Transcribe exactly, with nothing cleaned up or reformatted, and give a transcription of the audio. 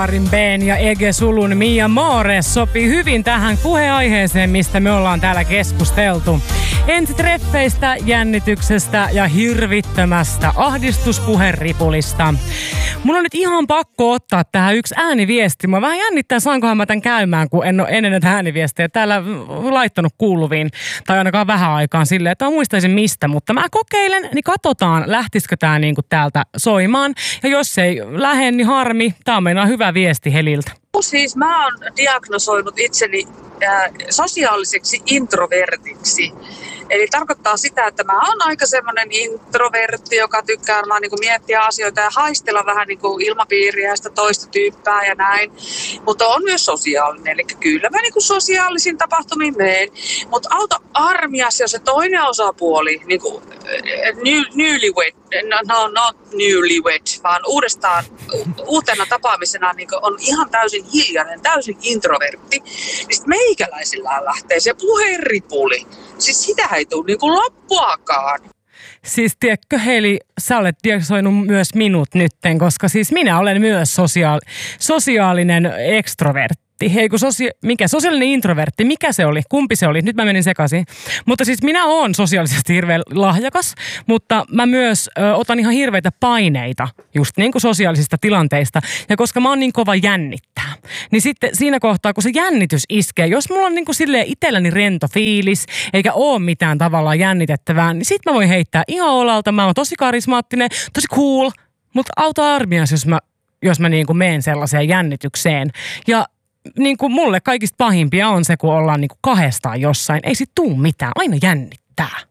Karin Ben ja Ege Sulun Mia More sopii hyvin tähän puheaiheeseen, mistä me ollaan täällä keskusteltu. Ensitreffeistä, jännityksestä ja hirvittömästä ahdistuspuheripulista. Mun on nyt ihan pakko ottaa tähän yksi ääniviesti. Mä vähän jännittää, saankohan mä tämän käymään, kun en ole ennen näitä ääniviestejä täällä laittanut kuuluviin. Tai ainakaan vähän aikaan silleen, että mä muistaisin mistä. Mutta mä kokeilen, niin katsotaan, lähtisikö tää niinku täältä soimaan. Ja jos ei lähde, niin harmi. Tää on meinaa hyvä viesti Heliltä. Siis mä oon diagnosoinut itseni äh, sosiaaliseksi introvertiksi. Eli tarkoittaa sitä, että mä oon aika semmoinen introvertti, joka tykkää vaan niin kuin miettiä asioita ja haistella vähän niin kuin ilmapiiriä ja sitä toista tyyppää ja näin. Mutta on myös sosiaalinen, eli kyllä mä niin kuin sosiaalisiin tapahtumiin menen. Mutta auta armias, jos se toinen osapuoli, niin kuin new, newlywed, no not newlywed, vaan uudestaan, uutena tapaamisena niin on ihan täysin hiljainen, täysin introvertti, niin sitten meikäläisillään lähtee se puheripuli. Siis sitä ei tule niin kuin loppuakaan. Siis tiedätkö Heli, sä olet diagnosoinut myös minut nytten, koska siis minä olen myös sosiaali- sosiaalinen ekstrovertti. Hei, kun sosia- mikä? Sosiaalinen introvertti, mikä se oli? Kumpi se oli? Nyt mä menin sekaisin. Mutta siis minä oon sosiaalisesti hirveän lahjakas, mutta mä myös ö, otan ihan hirveitä paineita just niin kuin sosiaalisista tilanteista. Ja koska mä oon niin kova jännittää, niin sitten siinä kohtaa, kun se jännitys iskee, jos mulla on niin kuin silleen itselläni rento fiilis, eikä oo mitään tavallaan jännitettävää, niin sit mä voin heittää ihan olalta. Mä oon tosi karismaattinen, tosi cool, mutta auta armias, jos mä, jos mä niin kuin meen sellaiseen jännitykseen. Ja niin kuin mulle kaikista pahimpia on se, kun ollaan niin kuin kahdestaan jossain. Ei sit tuu mitään. Aina jännittää.